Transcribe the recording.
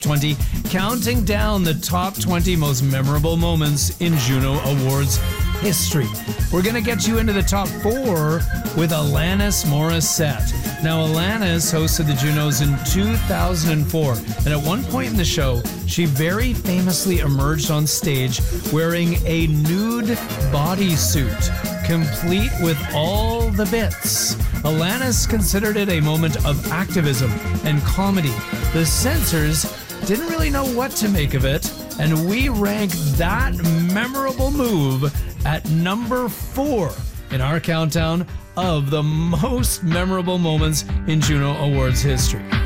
20, counting down the top 20 most memorable moments in Juno Awards history. We're going to get you into the top 4 with Alanis Morissette. Now, Alanis hosted the Junos in 2004, and at one point in the show, she very famously emerged on stage wearing a nude bodysuit, complete with all the bits. Alanis considered it a moment of activism and comedy. The censors didn't really know what to make of it, and we ranked that memorable move at number 4 in our countdown of the most memorable moments in Juno Awards history.